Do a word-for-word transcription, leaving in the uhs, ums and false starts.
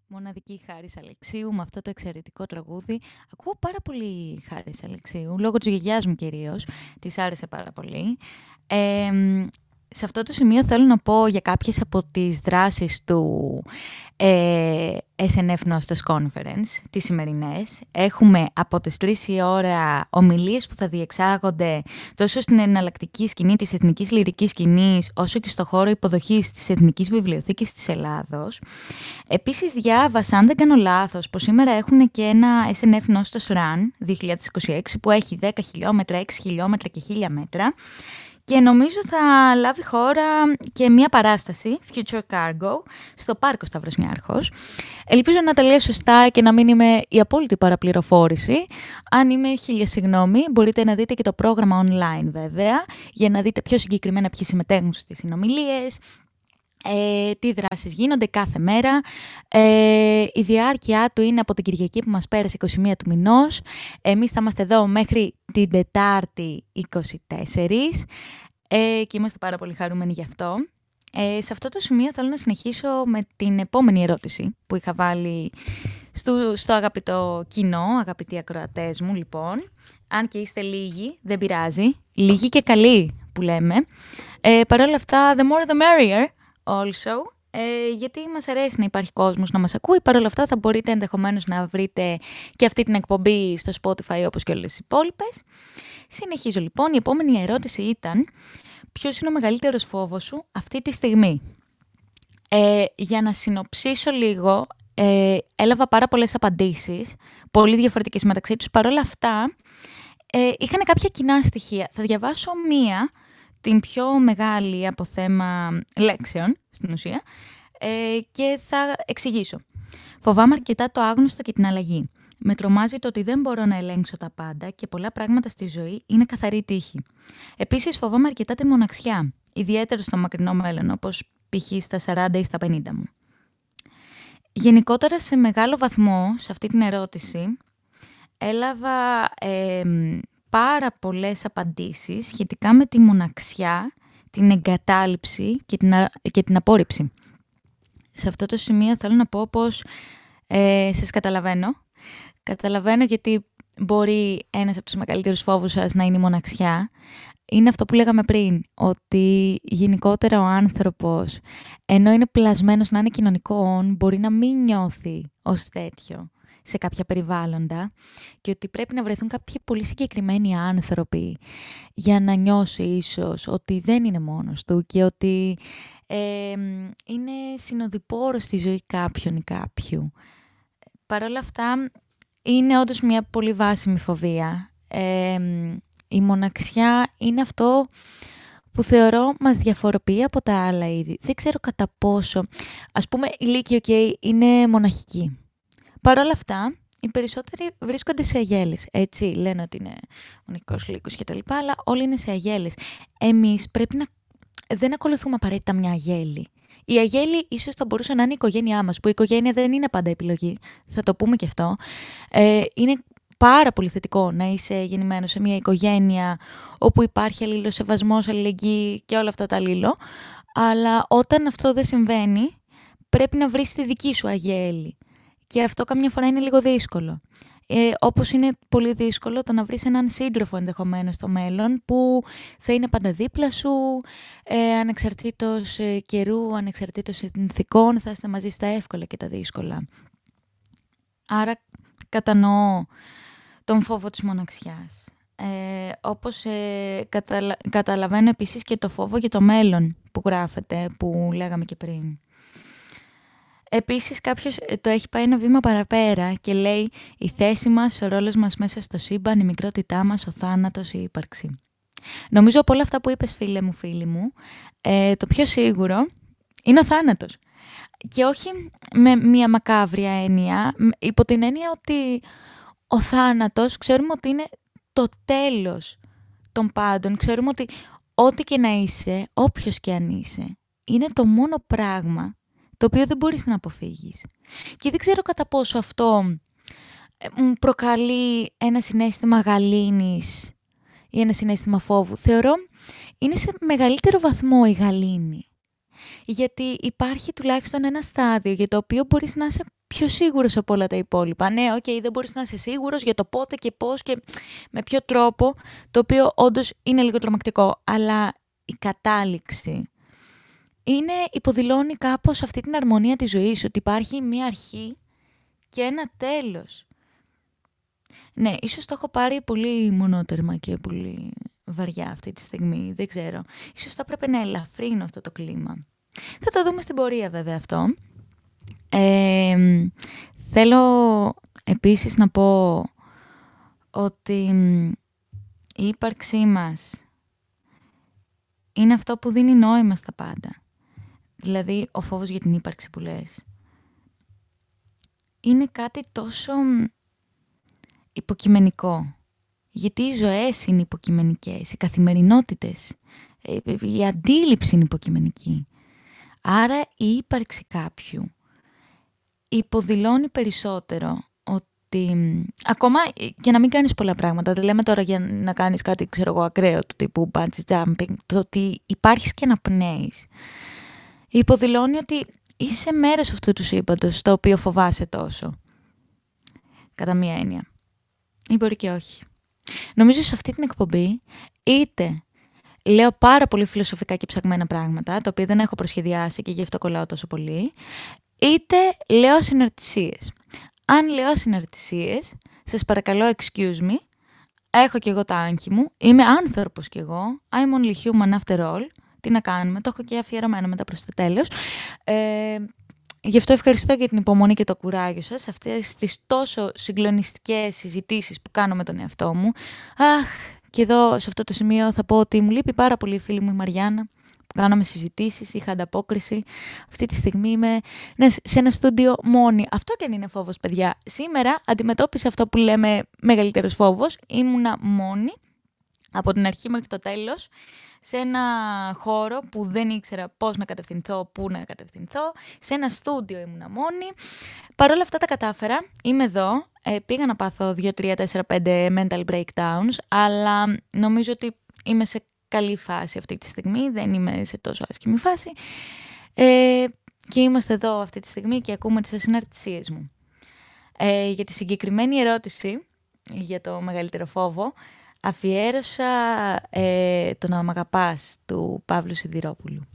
Μοναδική Χάρης Αλεξίου με αυτό το εξαιρετικό τραγούδι. Ακούω πάρα πολύ Χάρης Αλεξίου, λόγω της γιαγιάς μου κυρίως. Της άρεσε πάρα πολύ. Ε, σε αυτό το σημείο θέλω να πω για κάποιες από τις δράσεις του ε, ες εν εφ Nostos Conference, τις σημερινές. Έχουμε από τις τρεις η ώρα ομιλίες που θα διεξάγονται τόσο στην εναλλακτική σκηνή της εθνικής λυρικής σκηνής, όσο και στο χώρο υποδοχής της Εθνικής Βιβλιοθήκης της Ελλάδος. Επίσης διάβασα, αν δεν κάνω λάθος, πως σήμερα έχουν και ένα ες εν εφ Nostos Run δύο χιλιάδες είκοσι έξι που έχει δέκα χιλιόμετρα, έξι χιλιόμετρα και χίλια μέτρα. Και νομίζω θα λάβει χώρα και μια παράσταση, Future Cargo, στο Πάρκο Σταυροσνιάρχος. Ελπίζω να τα λέω σωστά και να μην είμαι η απόλυτη παραπληροφόρηση. Αν είμαι, χίλια συγγνώμη, μπορείτε να δείτε και το πρόγραμμα online βέβαια, για να δείτε πιο συγκεκριμένα ποιοι συμμετέχουν στις συνομιλίες, Ε, τι δράσεις γίνονται κάθε μέρα. Ε, η διάρκεια του είναι από την Κυριακή που μας πέρασε είκοσι μία του μηνός. Εμείς θα είμαστε εδώ μέχρι την Τετάρτη είκοσι τέσσερα ε, και είμαστε πάρα πολύ χαρούμενοι γι' αυτό. Ε, σε αυτό το σημείο θέλω να συνεχίσω με την επόμενη ερώτηση που είχα βάλει στο, στο αγαπητό κοινό, αγαπητοί ακροατές μου λοιπόν. Αν και είστε λίγοι, δεν πειράζει. Λίγοι και καλοί που λέμε. Ε, Παρ' όλα αυτά, the more the merrier. Also, ε, γιατί μας αρέσει να υπάρχει κόσμος να μας ακούει. Παρ' όλα αυτά θα μπορείτε ενδεχομένως να βρείτε και αυτή την εκπομπή στο Spotify όπως και όλες τις υπόλοιπες. Συνεχίζω λοιπόν. Η επόμενη ερώτηση ήταν ποιος είναι ο μεγαλύτερος φόβος σου αυτή τη στιγμή. Ε, για να συνοψίσω λίγο, ε, έλαβα πάρα πολλές απαντήσεις, πολύ διαφορετικές μεταξύ τους. Παρ' όλα αυτά, ε, είχαν κάποια κοινά στοιχεία. Θα διαβάσω μία, την πιο μεγάλη από θέμα λέξεων, στην ουσία, ε, και θα εξηγήσω. Φοβάμαι αρκετά το άγνωστο και την αλλαγή. Με τρομάζει το ότι δεν μπορώ να ελέγξω τα πάντα και πολλά πράγματα στη ζωή είναι καθαρή τύχη. Επίσης, φοβάμαι αρκετά τη μοναξιά, ιδιαίτερα στο μακρινό μέλλον, όπως π.χ. στα σαράντα ή στα πενήντα μου. Γενικότερα, σε μεγάλο βαθμό, σε αυτή την ερώτηση, έλαβα Ε, πάρα πολλές απαντήσεις σχετικά με τη μοναξιά, την εγκατάλειψη και την, α... και την απόρριψη. Σε αυτό το σημείο θέλω να πω πως ε, σας καταλαβαίνω. Καταλαβαίνω γιατί μπορεί ένας από τους μεγαλύτερους φόβους σας να είναι η μοναξιά. Είναι αυτό που λέγαμε πριν, ότι γενικότερα ο άνθρωπος, ενώ είναι πλασμένος να είναι κοινωνικό όν, μπορεί να μην νιώθει ως τέτοιο σε κάποια περιβάλλοντα και ότι πρέπει να βρεθούν κάποιοι πολύ συγκεκριμένοι άνθρωποι για να νιώσει ίσως ότι δεν είναι μόνος του και ότι ε, είναι συνοδοιπόρος στη ζωή κάποιον ή κάποιου. Παρ' όλα αυτά είναι όντως μια πολύ βάσιμη φοβία. Ε, η μοναξιά είναι αυτό που θεωρώ μας διαφοροποιεί από τα άλλα είδη. Δεν ξέρω κατά πόσο. Ας πούμε η Λύκειο okay, είναι μοναχική. Παρ' όλα αυτά, οι περισσότεροι βρίσκονται σε αγέλες. Έτσι, λένε ότι είναι μοναχικός λύκος κτλ. Αλλά όλοι είναι σε αγέλες. Εμείς πρέπει να δεν ακολουθούμε απαραίτητα μια αγέλη. Η αγέλη ίσως θα μπορούσε να είναι η οικογένειά μας, που η οικογένεια δεν είναι πάντα επιλογή. Θα το πούμε και αυτό. Ε, είναι πάρα πολύ θετικό να είσαι γεννημένος σε μια οικογένεια όπου υπάρχει αλληλοσεβασμός, αλληλεγγύη και όλα αυτά τα αλλήλω. Αλλά όταν αυτό δεν συμβαίνει, πρέπει να βρεις τη δική σου αγέλη. Και αυτό καμιά φορά είναι λίγο δύσκολο. Ε, όπως είναι πολύ δύσκολο το να βρεις έναν σύντροφο ενδεχομένως στο μέλλον που θα είναι πάντα δίπλα σου, ε, ανεξαρτήτως ε, καιρού, ανεξαρτήτως συνθηκών, θα είστε μαζί στα εύκολα και τα δύσκολα. Άρα κατανοώ τον φόβο της μοναξιάς. Ε, όπως ε, καταλα... καταλαβαίνω επίσης και το φόβο για το μέλλον που γράφεται, που λέγαμε και πριν. Επίσης κάποιος το έχει πάει ένα βήμα παραπέρα και λέει η θέση μας, ο ρόλος μας μέσα στο σύμπαν, η μικρότητά μας, ο θάνατος, η ύπαρξη. Νομίζω από όλα αυτά που είπες φίλε μου, φίλοι μου, ε, το πιο σίγουρο είναι ο θάνατος. Και όχι με μια μακάβρια έννοια, υπό την έννοια ότι ο θάνατος ξέρουμε ότι είναι το τέλος των πάντων. Ξέρουμε ότι ό,τι και να είσαι, όποιος και αν είσαι, είναι το μόνο πράγμα το οποίο δεν μπορείς να αποφύγεις. Και δεν ξέρω κατά πόσο αυτό μου προκαλεί ένα συναίσθημα γαλήνης ή ένα συναίσθημα φόβου. Θεωρώ είναι σε μεγαλύτερο βαθμό η γαλήνη. Γιατί υπάρχει τουλάχιστον ένα στάδιο για το οποίο μπορείς να είσαι πιο σίγουρος από όλα τα υπόλοιπα. Ναι, οκ, okay, δεν μπορείς να είσαι σίγουρος για το πότε και πώς και με ποιο τρόπο, το οποίο όντως είναι λίγο τρομακτικό, αλλά η κατάληξη είναι, υποδηλώνει κάπως αυτή την αρμονία της ζωής, ότι υπάρχει μία αρχή και ένα τέλος. Ναι, ίσως το έχω πάρει πολύ μονότερμα και πολύ βαριά αυτή τη στιγμή, δεν ξέρω. Ίσως θα πρέπει να ελαφρύνω αυτό το κλίμα. Θα το δούμε στην πορεία βέβαια αυτό. Ε, θέλω επίσης να πω ότι η ύπαρξή μας είναι αυτό που δίνει νόημα στα πάντα. Δηλαδή ο φόβος για την ύπαρξη που λες. Είναι κάτι τόσο υποκειμενικό. Γιατί οι ζωές είναι υποκειμενικές, οι καθημερινότητες, η αντίληψη είναι υποκειμενική. Άρα η ύπαρξη κάποιου υποδηλώνει περισσότερο ότι ακόμα και να μην κάνεις πολλά πράγματα, δεν λέμε τώρα για να κάνεις κάτι, ξέρω εγώ, ακραίο του τύπου bungee jumping, το ότι υπάρχεις και να πνέεις. Υποδηλώνει ότι είσαι μέρος αυτού του σύμπαντος, το οποίο φοβάσαι τόσο. Κατά μία έννοια. Ή μπορεί και όχι. Νομίζω σε αυτή την εκπομπή είτε λέω πάρα πολύ φιλοσοφικά και ψαγμένα πράγματα, τα οποία δεν έχω προσχεδιάσει και γι' αυτό κολλάω τόσο πολύ, είτε λέω συναρτησίες. Αν λέω συναρτησίες, σας παρακαλώ excuse me, έχω κι εγώ τα άγχη μου, είμαι άνθρωπος κι εγώ, I'm only human after all, τι να κάνουμε, το έχω και αφιερωμένο μετά προς το τέλος. Ε, γι' αυτό ευχαριστώ για την υπομονή και το κουράγιο σας σε αυτές τις τόσο συγκλονιστικές συζητήσεις που κάνω με τον εαυτό μου. Αχ, και εδώ σε αυτό το σημείο θα πω ότι μου λείπει πάρα πολύ η φίλη μου η Μαριάννα, που κάναμε συζητήσεις, είχα ανταπόκριση. Αυτή τη στιγμή είμαι σε ένα στούντιο μόνη. Αυτό και αν είναι φόβος, παιδιά. Σήμερα αντιμετώπισα αυτό που λέμε μεγαλύτερος φόβος. Ήμουνα μόνη από την αρχή μέχρι το τέλος, σε ένα χώρο που δεν ήξερα πώς να κατευθυνθώ, πού να κατευθυνθώ. Σε ένα στούντιο ήμουνα μόνη. Παρ' όλα αυτά τα κατάφερα. Είμαι εδώ. Ε, πήγα να πάθω δύο, τρία, τέσσερα, πέντε mental breakdowns, αλλά νομίζω ότι είμαι σε καλή φάση αυτή τη στιγμή. Δεν είμαι σε τόσο άσχημη φάση. Ε, και είμαστε εδώ αυτή τη στιγμή και ακούμε τις ασυναρτησίες μου. Ε, για τη συγκεκριμένη ερώτηση, για το μεγαλύτερο φόβο, αφιέρωσα ε, το «Να μ' αγαπάς» του Παύλου Σιδηρόπουλου.